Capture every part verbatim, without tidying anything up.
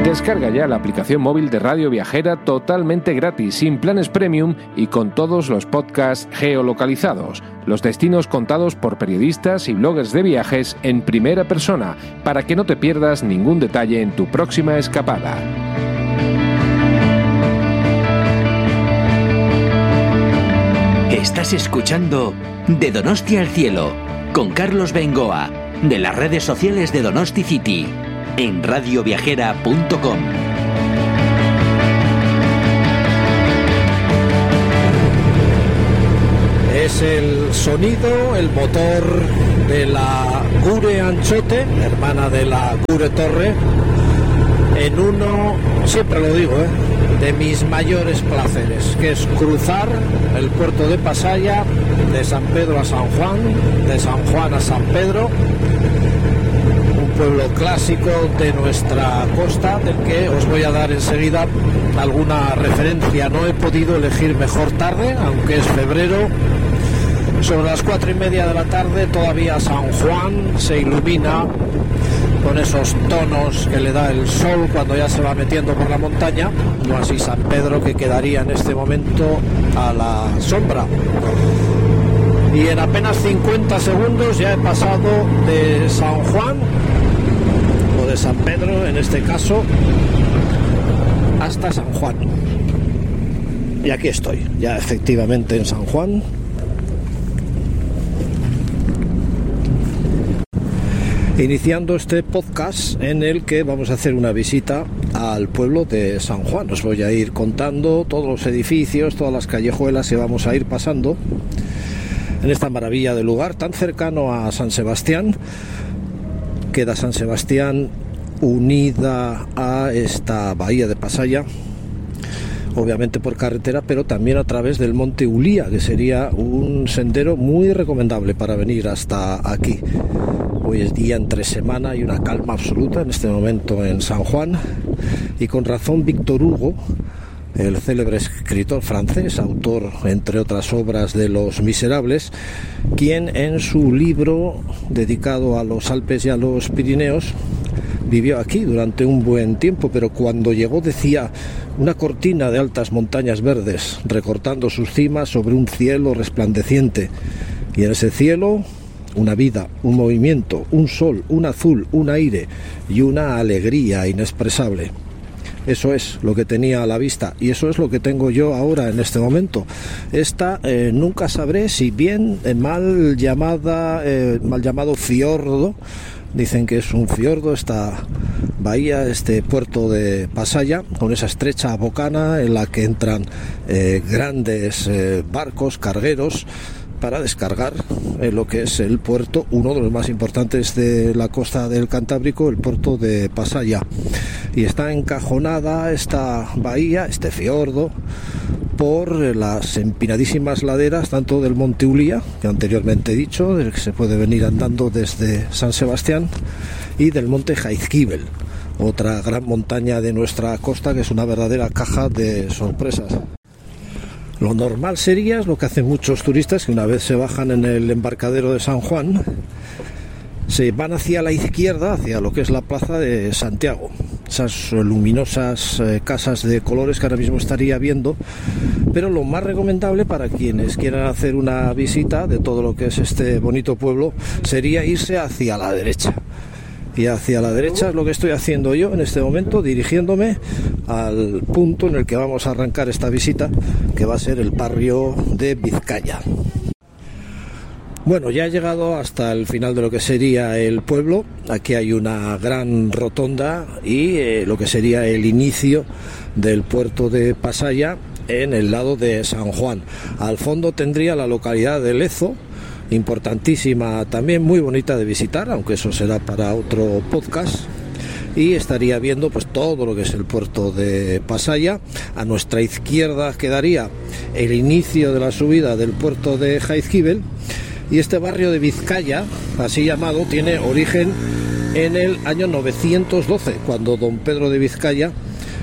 Descarga ya la aplicación móvil de Radio Viajera totalmente gratis, sin planes premium y con todos los podcasts geolocalizados, los destinos contados por periodistas y bloggers de viajes en primera persona, para que no te pierdas ningún detalle en tu próxima escapada. Estás escuchando De Donosti al Cielo, con Carlos Bengoa, de las redes sociales de Donosti City, en radio viajera punto com. Es el sonido, el motor de la Gure Anchote, hermana de la Gure Torre, en uno, siempre lo digo, ¿eh? de mis mayores placeres, que es cruzar el puerto de Pasaia de San Pedro a San Juan, de San Juan a San Pedro, un pueblo clásico de nuestra costa, del que os voy a dar enseguida alguna referencia. No he podido elegir mejor tarde, aunque es febrero. Sobre las cuatro y media de la tarde todavía San Juan se ilumina con esos tonos que le da el sol cuando ya se va metiendo por la montaña, no así San Pedro, que quedaría en este momento a la sombra. Y en apenas cincuenta segundos ya he pasado de San Juan, o de San Pedro en este caso, hasta San Juan. Y aquí estoy, ya efectivamente en San Juan. Iniciando este podcast en el que vamos a hacer una visita al pueblo de San Juan. Os voy a ir contando todos los edificios, todas las callejuelas que vamos a ir pasando en esta maravilla de lugar tan cercano a San Sebastián. Queda San Sebastián unida a esta bahía de Pasaia, obviamente por carretera, pero también a través del monte Ulía, que sería un sendero muy recomendable para venir hasta aquí. Hoy es día entre semana y una calma absoluta en este momento en San Juan, y con razón Víctor Hugo, el célebre escritor francés, autor entre otras obras de Los Miserables, quien en su libro dedicado a los Alpes y a los Pirineos vivió aquí durante un buen tiempo, pero cuando llegó decía: una cortina de altas montañas verdes recortando sus cimas sobre un cielo resplandeciente, y en ese cielo una vida, un movimiento, un sol, un azul, un aire y una alegría inexpresable. Eso es lo que tenía a la vista, y eso es lo que tengo yo ahora en este momento. Esta eh, nunca sabré si bien eh, mal llamada, eh, mal llamado fiordo, dicen que es un fiordo esta bahía, este puerto de Pasaia, con esa estrecha bocana en la que entran eh, grandes eh, barcos cargueros para descargar en lo que es el puerto, uno de los más importantes de la costa del Cantábrico, el puerto de Pasaia. Y está encajonada esta bahía, este fiordo, por las empinadísimas laderas tanto del monte Ulía, que anteriormente he dicho, del que se puede venir andando desde San Sebastián, y del monte Jaizkibel, otra gran montaña de nuestra costa, que es una verdadera caja de sorpresas. Lo normal sería, es lo que hacen muchos turistas, que una vez se bajan en el embarcadero de San Juan, se van hacia la izquierda, hacia lo que es la plaza de Santiago. Esas luminosas eh, casas de colores que ahora mismo estaría viendo, pero lo más recomendable para quienes quieran hacer una visita de todo lo que es este bonito pueblo sería irse hacia la derecha. Y hacia la derecha es lo que estoy haciendo yo en este momento, dirigiéndome al punto en el que vamos a arrancar esta visita, que va a ser el barrio de Vizcaya. Bueno, ya he llegado hasta el final de lo que sería el pueblo. Aquí hay una gran rotonda y eh, lo que sería el inicio del puerto de Pasaia en el lado de San Juan. Al fondo tendría la localidad de Lezo, importantísima, también muy bonita de visitar, aunque eso será para otro podcast. Y estaría viendo pues todo lo que es el puerto de Pasaia. A nuestra izquierda quedaría el inicio de la subida del puerto de Jaizkibel, y este barrio de Vizcaya, así llamado, tiene origen en el año novecientos doce, cuando don Pedro de Vizcaya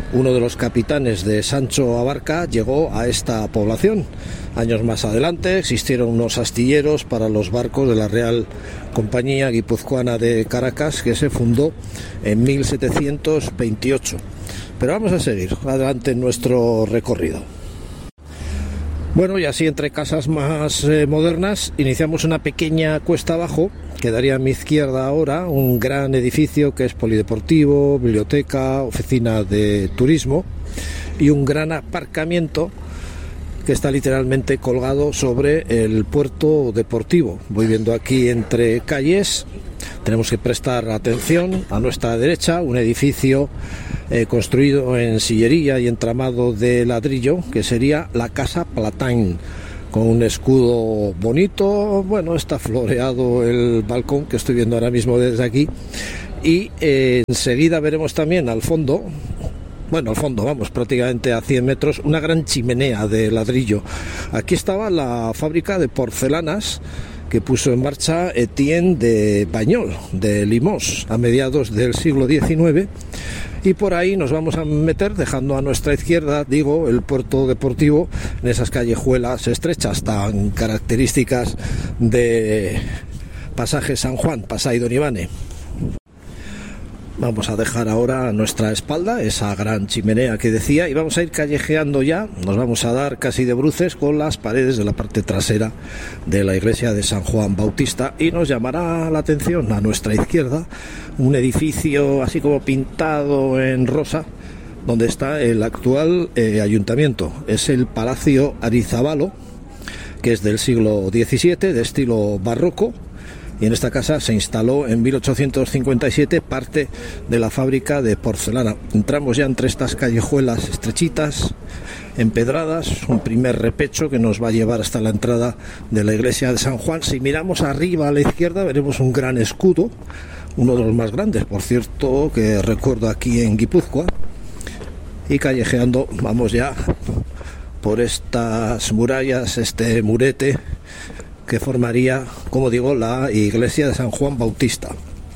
uno de los capitanes de Sancho Abarca, llegó a esta población. Años más adelante existieron unos astilleros para los barcos de la Real Compañía Guipuzcoana de Caracas, que se fundó en mil setecientos veintiocho. Pero vamos a seguir adelante en nuestro recorrido. Bueno, y así entre casas más eh, modernas iniciamos una pequeña cuesta abajo. Quedaría a mi izquierda ahora un gran edificio que es polideportivo, biblioteca, oficina de turismo y un gran aparcamiento que está literalmente colgado sobre el puerto deportivo. Voy viendo aquí entre calles, tenemos que prestar atención. A nuestra derecha un edificio eh, construido en sillería y entramado de ladrillo, que sería la Casa Platain, con un escudo bonito. Bueno, está floreado el balcón que estoy viendo ahora mismo desde aquí, y eh, enseguida veremos también al fondo, bueno, al fondo, vamos, prácticamente a cien metros, una gran chimenea de ladrillo. Aquí estaba la fábrica de porcelanas que puso en marcha Etienne de Bagnol, de Limos, a mediados del siglo diecinueve, y por ahí nos vamos a meter, dejando a nuestra izquierda, digo, el puerto deportivo, en esas callejuelas estrechas tan características de Pasaje San Juan, Pasai Don Ivane. Vamos a dejar ahora a nuestra espalda esa gran chimenea que decía, y vamos a ir callejeando ya. Nos vamos a dar casi de bruces con las paredes de la parte trasera de la iglesia de San Juan Bautista, y nos llamará la atención a nuestra izquierda un edificio así como pintado en rosa, donde está el actual eh, ayuntamiento. Es el Palacio Arizabalo, que es del siglo diecisiete, de estilo barroco. Y en esta casa se instaló en mil ochocientos cincuenta y siete parte de la fábrica de porcelana. Entramos ya entre estas callejuelas estrechitas, empedradas, un primer repecho que nos va a llevar hasta la entrada de la iglesia de San Juan. Si miramos arriba a la izquierda veremos un gran escudo, uno de los más grandes, por cierto, que recuerdo aquí en Guipúzcoa. Y callejeando vamos ya por estas murallas, este murete que formaría, como digo, la iglesia de San Juan Bautista.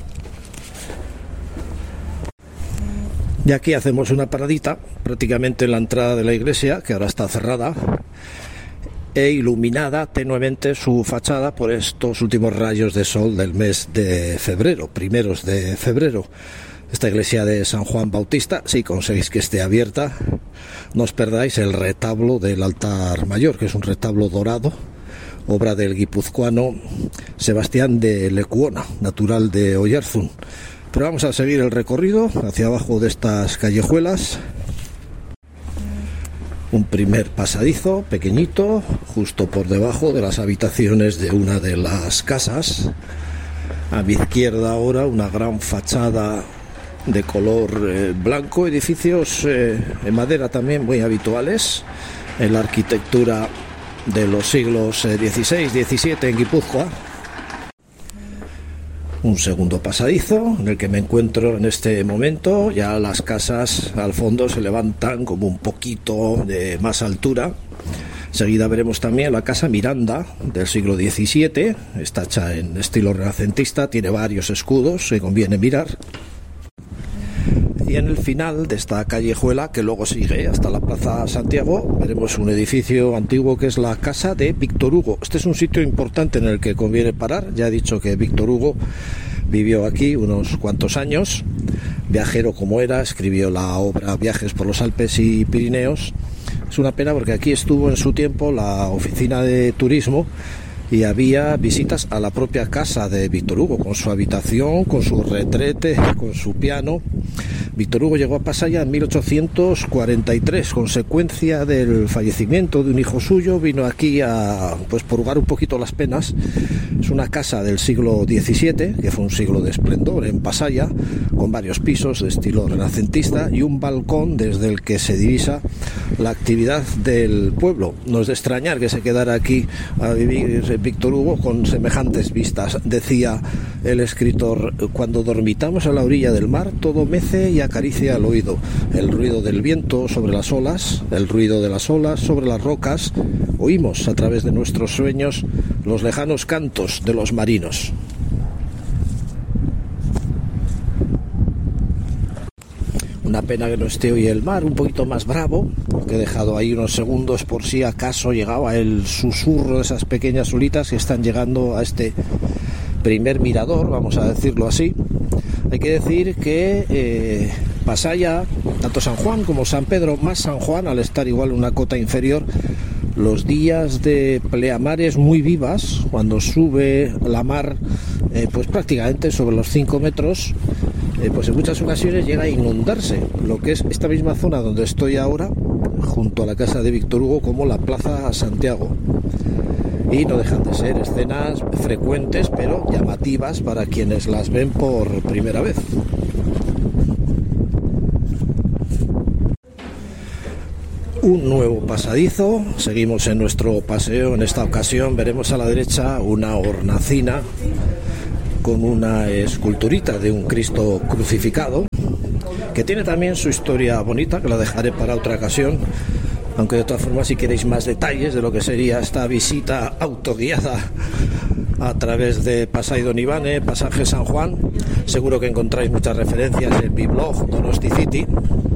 Y aquí hacemos una paradita, prácticamente en la entrada de la iglesia, que ahora está cerrada, e iluminada tenuemente su fachada por estos últimos rayos de sol del mes de febrero, primeros de febrero. Esta iglesia de San Juan Bautista, si conseguís que esté abierta, no os perdáis el retablo del altar mayor, que es un retablo dorado, obra del guipuzcoano Sebastián de Lecuona, natural de Oyarzún. Pero vamos a seguir el recorrido hacia abajo de estas callejuelas. Un primer pasadizo pequeñito, justo por debajo de las habitaciones de una de las casas. A mi izquierda ahora una gran fachada de color eh, blanco, edificios eh, en madera también muy habituales en la arquitectura de los siglos dieciséis diecisiete en Guipúzcoa. Un segundo pasadizo en el que me encuentro en este momento. Ya las casas al fondo se levantan como un poquito de más altura. Enseguida veremos también la casa Miranda del siglo diecisiete. Está hecha en estilo renacentista, tiene varios escudos que conviene mirar. Y en el final de esta callejuela, que luego sigue hasta la Plaza Santiago, veremos un edificio antiguo que es la casa de Víctor Hugo. Este es un sitio importante en el que conviene parar. Ya he dicho que Víctor Hugo vivió aquí unos cuantos años. Viajero como era, escribió la obra Viajes por los Alpes y Pirineos. Es una pena porque aquí estuvo en su tiempo la oficina de turismo, y había visitas a la propia casa de Víctor Hugo, con su habitación, con su retrete, con su piano. Víctor Hugo llegó a Pasaya en mil ochocientos cuarenta y tres, consecuencia del fallecimiento de un hijo suyo. Vino aquí a pues purgar un poquito las penas. Es una casa del siglo diecisiete, que fue un siglo de esplendor en Pasaya, con varios pisos de estilo renacentista y un balcón desde el que se divisa la actividad del pueblo. No es de extrañar que se quedara aquí a vivir Víctor Hugo con semejantes vistas. Decía el escritor: cuando dormitamos a la orilla del mar, todo mece y acaricia al oído. El ruido del viento sobre las olas, el ruido de las olas sobre las rocas, oímos a través de nuestros sueños los lejanos cantos de los marinos. Una pena que no esté hoy el mar un poquito más bravo, porque he dejado ahí unos segundos por si acaso llegaba el susurro de esas pequeñas olitas que están llegando a este primer mirador, vamos a decirlo así. Hay que decir que eh, Pasaya, tanto San Juan como San Pedro, más San Juan, al estar igual en una cota inferior, los días de pleamares muy vivas, cuando sube la mar eh, pues prácticamente sobre los cinco metros, eh, pues en muchas ocasiones llega a inundarse lo que es esta misma zona donde estoy ahora, junto a la casa de Víctor Hugo, como la Plaza Santiago. Y no dejan de ser escenas frecuentes pero llamativas para quienes las ven por primera vez. Un nuevo pasadizo, seguimos en nuestro paseo. En esta ocasión veremos a la derecha una hornacina con una esculturita de un Cristo crucificado, que tiene también su historia bonita, que la dejaré para otra ocasión. Aunque de todas formas, si queréis más detalles de lo que sería esta visita autoguiada a través de Pasai Don Ivane, Pasaje San Juan, seguro que encontráis muchas referencias en mi blog Donosti City.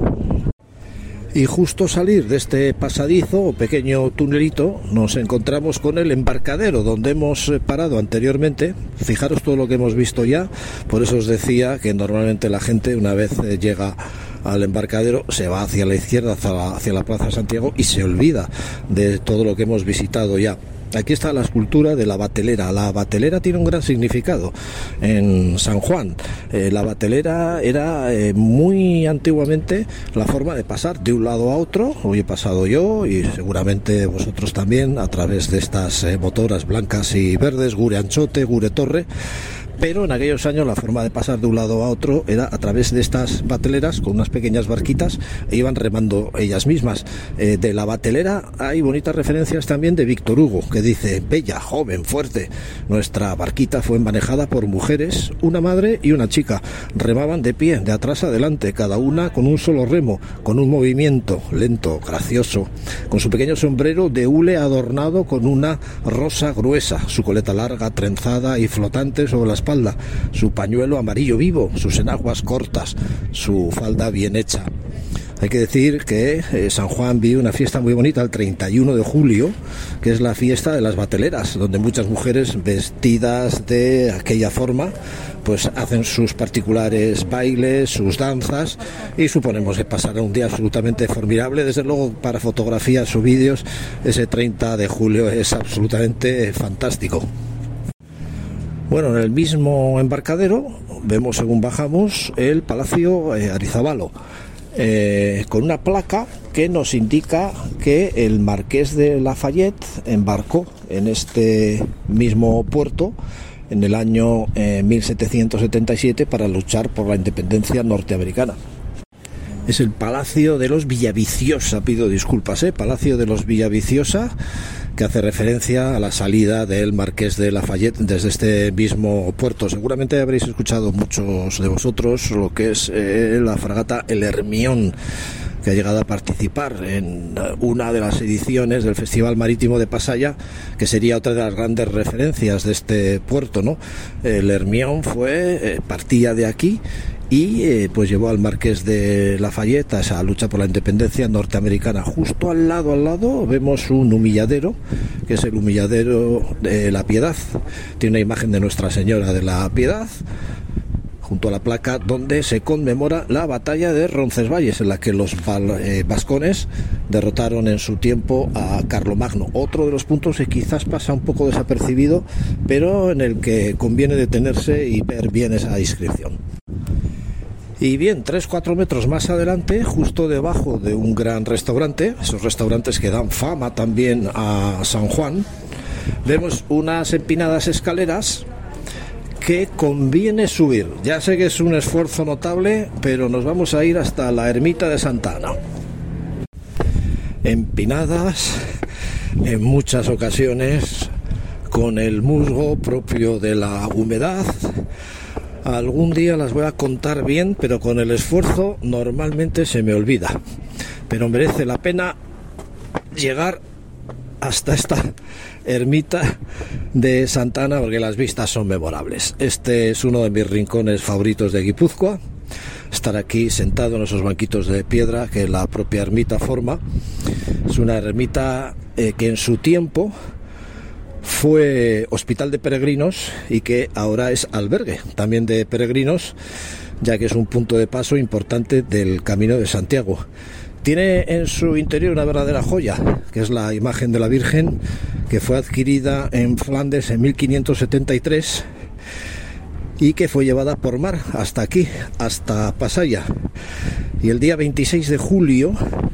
Y justo salir de este pasadizo o pequeño tunelito nos encontramos con el embarcadero donde hemos parado anteriormente. Fijaros todo lo que hemos visto ya, por eso os decía que normalmente la gente, una vez llega al embarcadero, se va hacia la izquierda, hacia la, hacia la Plaza Santiago, y se olvida de todo lo que hemos visitado ya. Aquí está la escultura de la batelera. La batelera tiene un gran significado en San Juan. Eh, la batelera era eh, muy antiguamente la forma de pasar de un lado a otro. Hoy he pasado yo y seguramente vosotros también a través de estas eh, motoras blancas y verdes, Gure Anchote, Gure Torre. Pero en aquellos años la forma de pasar de un lado a otro era a través de estas bateleras con unas pequeñas barquitas e iban remando ellas mismas. Eh, de la batelera hay bonitas referencias también de Víctor Hugo, que dice: bella, joven, fuerte. Nuestra barquita fue manejada por mujeres, una madre y una chica. Remaban de pie, de atrás a adelante, cada una con un solo remo, con un movimiento lento, gracioso, con su pequeño sombrero de hule adornado con una rosa gruesa, su coleta larga, trenzada y flotante sobre las espalda, su pañuelo amarillo vivo, sus enaguas cortas, su falda bien hecha. Hay que decir que eh, San Juan vive una fiesta muy bonita el treinta y uno de julio, que es la fiesta de las bateleras, donde muchas mujeres vestidas de aquella forma pues hacen sus particulares bailes, sus danzas, y suponemos que pasará un día absolutamente formidable. Desde luego, para fotografías o vídeos, ese treinta de julio es absolutamente fantástico. Bueno, en el mismo embarcadero vemos, según bajamos, el Palacio eh, Arizabalo, eh, con una placa que nos indica que el Marqués de Lafayette embarcó en este mismo puerto en el año eh, mil setecientos setenta y siete para luchar por la independencia norteamericana. Es el Palacio de los Villaviciosa, pido disculpas, ¿eh? Palacio de los Villaviciosa, que hace referencia a la salida del Marqués de Lafayette desde este mismo puerto. Seguramente habréis escuchado muchos de vosotros lo que es eh, la fragata El Hermión, que ha llegado a participar en una de las ediciones del Festival Marítimo de Pasaya, que sería otra de las grandes referencias de este puerto, ¿no? El Hermión fue, eh, partía de aquí y eh, pues llevó al Marqués de Lafayette a esa lucha por la independencia norteamericana. Justo al lado, al lado, vemos un humilladero, que es el humilladero de la Piedad. Tiene una imagen de Nuestra Señora de la Piedad junto a la placa donde se conmemora la batalla de Roncesvalles, en la que los eh, vascones derrotaron en su tiempo a Carlomagno. Otro de los puntos que quizás pasa un poco desapercibido, pero en el que conviene detenerse y ver bien esa inscripción. Y bien, tres cuatro metros más adelante, justo debajo de un gran restaurante, esos restaurantes que dan fama también a San Juan, vemos unas empinadas escaleras que conviene subir. Ya sé que es un esfuerzo notable, pero nos vamos a ir hasta la ermita de Santa Ana. Empinadas, en muchas ocasiones, con el musgo propio de la humedad. Algún día las voy a contar bien, pero con el esfuerzo normalmente se me olvida. Pero merece la pena llegar hasta esta ermita de Santa Ana porque las vistas son memorables. Este es uno de mis rincones favoritos de Guipúzcoa. estar aquí sentado en esos banquitos de piedra que la propia ermita forma. Es una ermita eh, que en su tiempo fue hospital de peregrinos y que ahora es albergue también de peregrinos, ya que es un punto de paso importante del Camino de Santiago. Tiene en su interior una verdadera joya, que es la imagen de la Virgen, que fue adquirida en Flandes en mil quinientos setenta y tres y que fue llevada por mar hasta aquí, hasta Pasaya. Y el día veintiséis de julio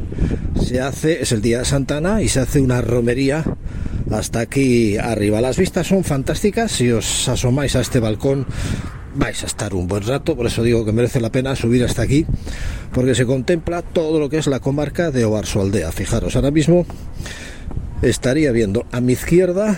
se hace, es el día de Santa Ana, y se hace una romería hasta aquí arriba. Las vistas son fantásticas. Si os asomáis a este balcón vais a estar un buen rato, por eso digo que merece la pena subir hasta aquí, porque se contempla todo lo que es la comarca de Oarsoaldea. Fijaros, ahora mismo estaría viendo a mi izquierda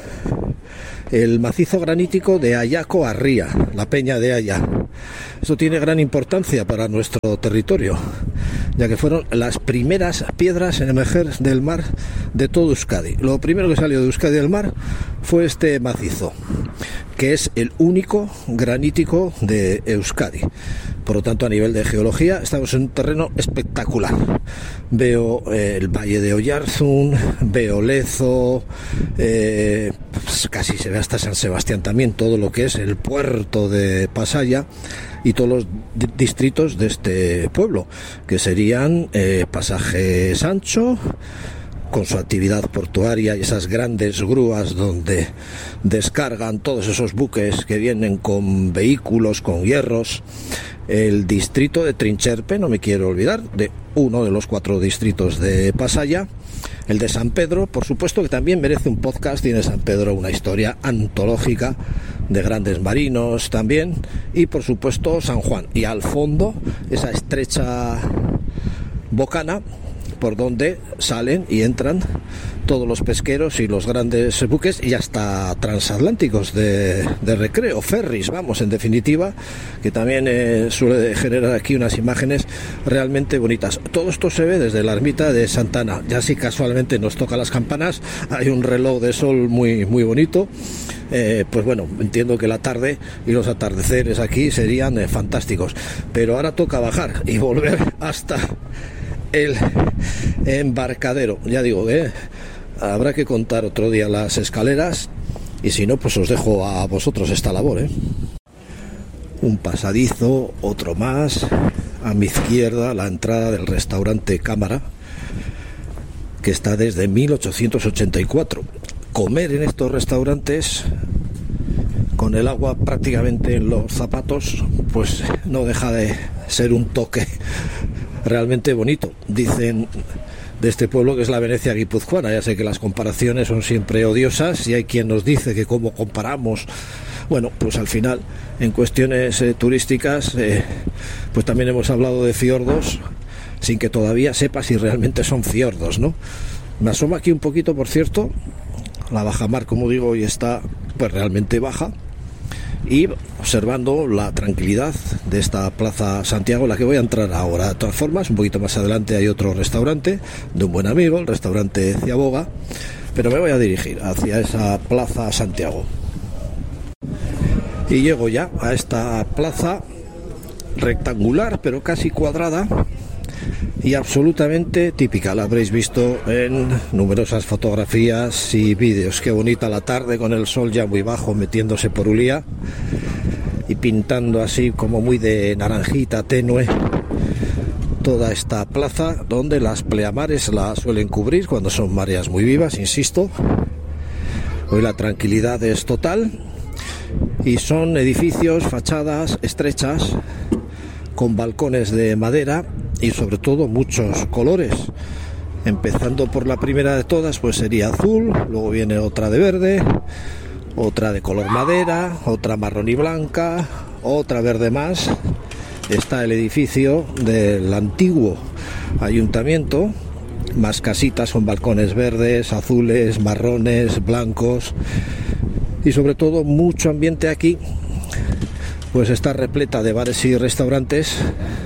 el macizo granítico de Ayaco Arría, la peña de Aya. Esto tiene gran importancia para nuestro territorio, ya que fueron las primeras piedras en emerger del mar de todo Euskadi. Lo primero que salió de Euskadi del mar fue este macizo, que es el único granítico de Euskadi. Por lo tanto, a nivel de geología, estamos en un terreno espectacular. Veo eh, el valle de Oyarzún, veo Lezo, eh, pues casi se ve hasta San Sebastián también, todo lo que es el puerto de Pasaya y todos los di- distritos de este pueblo, que serían eh, Pasaje Sancho, con su actividad portuaria y esas grandes grúas donde descargan todos esos buques que vienen con vehículos, con hierros. El distrito de Trincherpe, no me quiero olvidar, de uno de los cuatro distritos de Pasaya. El de San Pedro, por supuesto, que también merece un podcast. Tiene San Pedro una historia antológica de grandes marinos también. Y por supuesto San Juan. Y al fondo esa estrecha bocana por donde salen y entran todos los pesqueros y los grandes buques, y hasta transatlánticos de, de recreo, ferries, vamos, en definitiva, que también eh, suele generar aquí unas imágenes realmente bonitas. Todo esto se ve desde la ermita de Santa Ana. Ya si casualmente nos toca las campanas, hay un reloj de sol muy, muy bonito. Eh, pues bueno, entiendo que la tarde y los atardeceres aquí serían eh, fantásticos, pero ahora toca bajar y volver hasta el embarcadero. Ya digo que eh, habrá que contar otro día las escaleras, y si no, pues os dejo a vosotros esta labor, ¿eh? Un pasadizo, otro más. A mi izquierda, la entrada del restaurante Cámara, que está desde mil ochocientos ochenta y cuatro. Comer en estos restaurantes con el agua prácticamente en los zapatos, pues no deja de ser un toque realmente bonito. Dicen de este pueblo que es la Venecia guipuzcoana. Ya sé que las comparaciones son siempre odiosas y hay quien nos dice que cómo comparamos. Bueno, pues al final, en cuestiones eh, turísticas, eh, pues también hemos hablado de fiordos sin que todavía sepa si realmente son fiordos, ¿no? Me asomo aquí un poquito, por cierto. La bajamar, como digo, hoy está pues realmente baja, y observando la tranquilidad de esta Plaza Santiago, en la que voy a entrar ahora. De todas formas, un poquito más adelante hay otro restaurante de un buen amigo, el restaurante Ciaboga, pero me voy a dirigir hacia esa Plaza Santiago. Y llego ya a esta plaza rectangular, pero casi cuadrada, y absolutamente típica. La habréis visto en numerosas fotografías y vídeos. Qué bonita la tarde, con el sol ya muy bajo metiéndose por Ulía y pintando así como muy de naranjita tenue toda esta plaza, donde las pleamares la suelen cubrir cuando son mareas muy vivas, insisto. Hoy la tranquilidad es total, y son edificios, fachadas estrechas con balcones de madera y sobre todo muchos colores. Empezando por la primera de todas, pues sería azul, luego viene otra de verde, otra de color madera, otra marrón y blanca, otra verde más. Está el edificio del antiguo ayuntamiento, más casitas con balcones verdes, azules, marrones, blancos, y sobre todo mucho ambiente aquí. Pues está repleta de bares y restaurantes.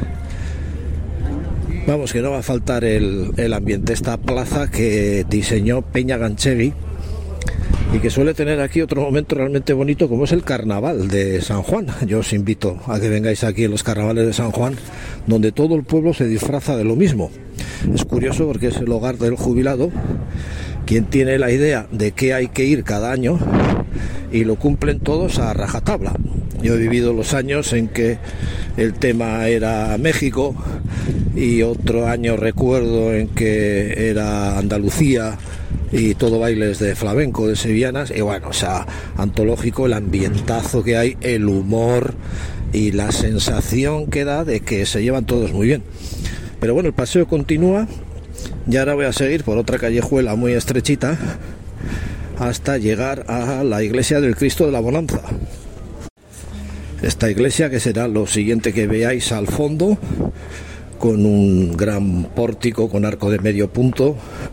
Vamos, que no va a faltar el, el ambiente. Esta plaza que diseñó Peña Ganchegui y que suele tener aquí otro momento realmente bonito, como es el carnaval de San Juan. Yo os invito a que vengáis aquí en los carnavales de San Juan, donde todo el pueblo se disfraza de lo mismo. Es curioso porque es el hogar del jubilado quien tiene la idea de que hay que ir cada año, y lo cumplen todos a rajatabla. Yo he vivido los años en que el tema era México, y otro año recuerdo en que era Andalucía y todo bailes de flamenco, de sevillanas, y bueno, o sea, antológico el ambientazo que hay, el humor y la sensación que da de que se llevan todos muy bien. Pero bueno, el paseo continúa, y ahora voy a seguir por otra callejuela muy estrechita hasta llegar a la iglesia del Cristo de la Bonanza. Esta iglesia, que será lo siguiente que veáis al fondo, con un gran pórtico con arco de medio punto,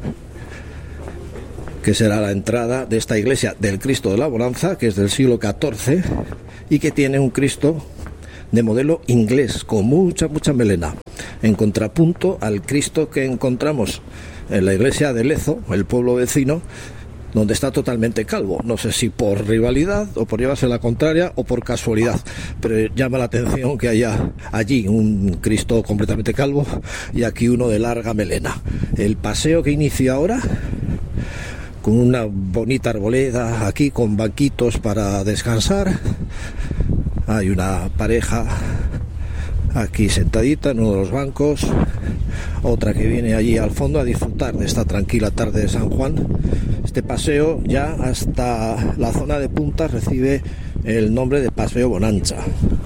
que será la entrada de esta iglesia del Cristo de la Bonanza, que es del siglo catorce y que tiene un Cristo de modelo inglés con mucha mucha melena, en contrapunto al Cristo que encontramos en la iglesia de Lezo, el pueblo vecino, donde está totalmente calvo. No sé si por rivalidad o por llevarse la contraria o por casualidad, pero llama la atención que haya allí un Cristo completamente calvo y aquí uno de larga melena. El paseo que inicia ahora, con una bonita arboleda aquí con banquitos para descansar. Hay una pareja aquí sentadita en uno de los bancos, otra que viene allí al fondo a disfrutar de esta tranquila tarde de San Juan. Este paseo ya hasta la zona de punta recibe el nombre de Paseo Bonanza.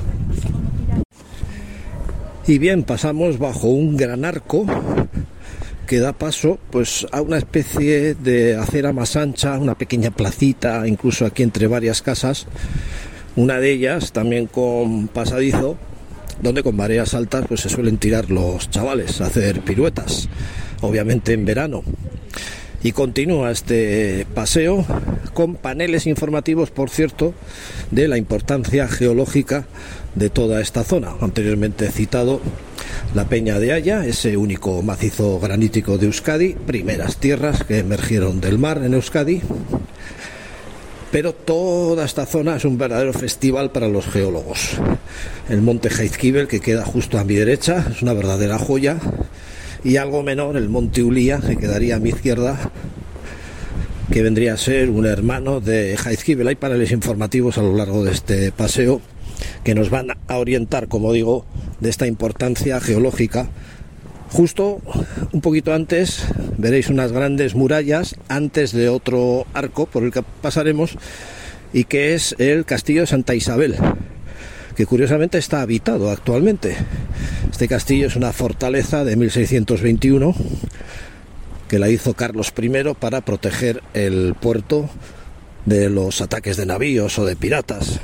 Y bien, pasamos bajo un gran arco que da paso pues a una especie de acera más ancha, una pequeña placita, incluso aquí entre varias casas, una de ellas también con pasadizo, donde con mareas altas pues se suelen tirar los chavales a hacer piruetas, obviamente en verano. Y continúa este paseo con paneles informativos, por cierto, de la importancia geológica de toda esta zona. Anteriormente citado la Peña de Haya, ese único macizo granítico de Euskadi, primeras tierras que emergieron del mar en Euskadi. Pero toda esta zona es un verdadero festival para los geólogos. El monte Jaizkibel, que queda justo a mi derecha, es una verdadera joya. Y algo menor, el monte Ulía, que quedaría a mi izquierda, que vendría a ser un hermano de Jaizkibel. Hay paneles informativos a lo largo de este paseo que nos van a orientar, como digo, de esta importancia geológica. Justo un poquito antes veréis unas grandes murallas antes de otro arco por el que pasaremos, y que es el castillo de Santa Isabel, que curiosamente está habitado actualmente. Este castillo es una fortaleza de mil seiscientos veintiuno que la hizo Carlos primero para proteger el puerto de los ataques de navíos o de piratas.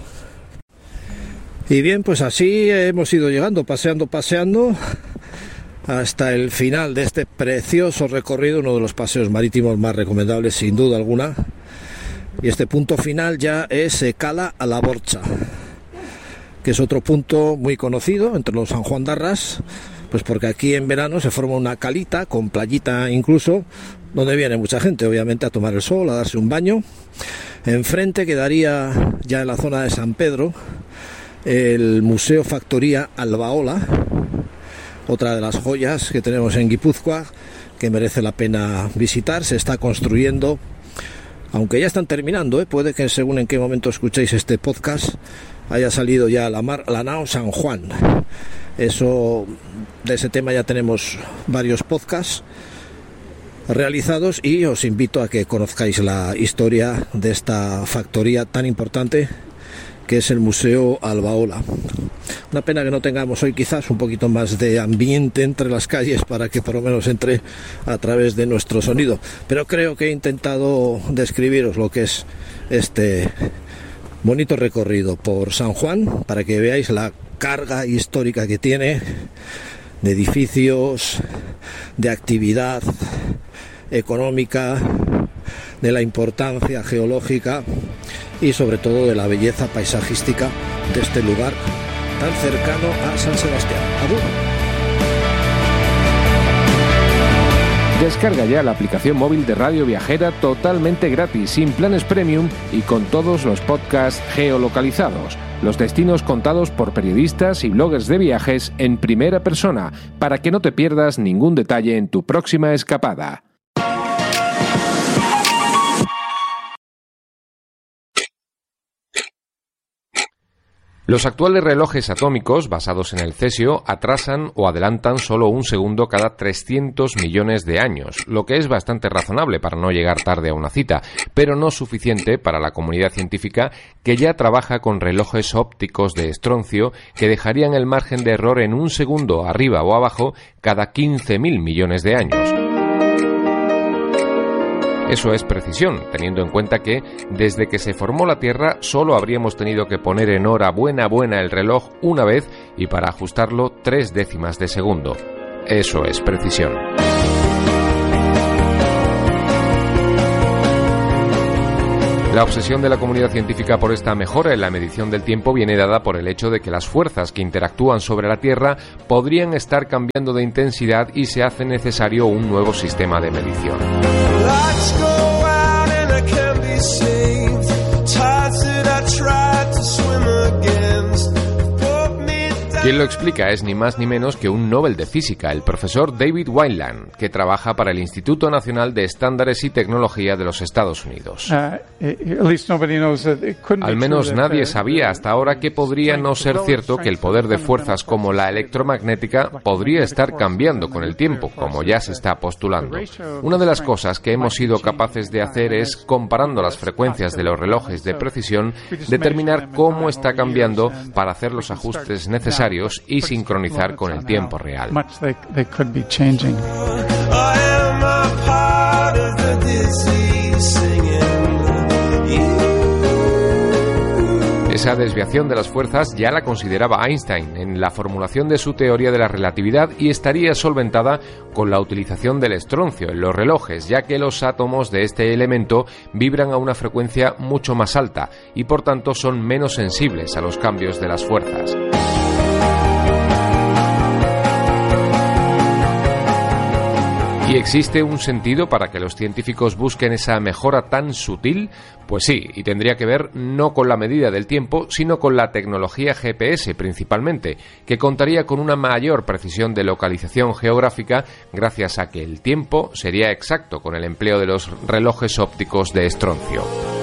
Y bien, pues así hemos ido llegando, paseando, paseando hasta el final de este precioso recorrido, uno de los paseos marítimos más recomendables sin duda alguna. Y este punto final ya es Cala a la Borcha, que es otro punto muy conocido entre los sanjuandarras, pues porque aquí en verano se forma una calita con playita incluso, donde viene mucha gente obviamente a tomar el sol, a darse un baño. Enfrente quedaría, ya en la zona de San Pedro, el Museo Factoría Albaola, otra de las joyas que tenemos en Guipúzcoa, que merece la pena visitar. Se está construyendo, aunque ya están terminando, ¿eh? Puede que según en qué momento escuchéis este podcast haya salido ya la mar, la nao San Juan. Eso, de ese tema ya tenemos varios podcasts realizados, y os invito a que conozcáis la historia de esta factoría tan importante que es el Museo Albaola. Una pena que no tengamos hoy quizás un poquito más de ambiente entre las calles para que por lo menos entre a través de nuestro sonido, pero creo que he intentado describiros lo que es este bonito recorrido por San Juan para que veáis la carga histórica que tiene, de edificios, de actividad económica, de la importancia geológica y sobre todo de la belleza paisajística de este lugar tan cercano a San Sebastián. ¡Agur! Descarga ya la aplicación móvil de Radio Viajera totalmente gratis, sin planes premium y con todos los podcasts geolocalizados. Los destinos contados por periodistas y bloggers de viajes en primera persona, para que no te pierdas ningún detalle en tu próxima escapada. Los actuales relojes atómicos, basados en el cesio, atrasan o adelantan solo un segundo cada trescientos millones de años, lo que es bastante razonable para no llegar tarde a una cita, pero no suficiente para la comunidad científica que ya trabaja con relojes ópticos de estroncio que dejarían el margen de error en un segundo arriba o abajo cada quince mil millones de años. Eso es precisión, teniendo en cuenta que desde que se formó la Tierra solo habríamos tenido que poner en hora buena buena el reloj una vez y para ajustarlo tres décimas de segundo. Eso es precisión. La obsesión de la comunidad científica por esta mejora en la medición del tiempo viene dada por el hecho de que las fuerzas que interactúan sobre la Tierra podrían estar cambiando de intensidad y se hace necesario un nuevo sistema de medición. Quien lo explica es ni más ni menos que un Nobel de Física, el profesor David Wineland, que trabaja para el Instituto Nacional de Estándares y Tecnología de los Estados Unidos. Al menos nadie sabía hasta ahora que podría no ser cierto que el poder de fuerzas como la electromagnética podría estar cambiando con el tiempo, como ya se está postulando. Una de las cosas que hemos sido capaces de hacer es, comparando las frecuencias de los relojes de precisión, determinar cómo está cambiando para hacer los ajustes necesarios y sincronizar con el tiempo real. Esa desviación de las fuerzas ya la consideraba Einstein en la formulación de su teoría de la relatividad y estaría solventada con la utilización del estroncio en los relojes, ya que los átomos de este elemento vibran a una frecuencia mucho más alta y por tanto son menos sensibles a los cambios de las fuerzas. ¿Y existe un sentido para que los científicos busquen esa mejora tan sutil? Pues sí, y tendría que ver no con la medida del tiempo, sino con la tecnología G P S principalmente, que contaría con una mayor precisión de localización geográfica gracias a que el tiempo sería exacto con el empleo de los relojes ópticos de estroncio.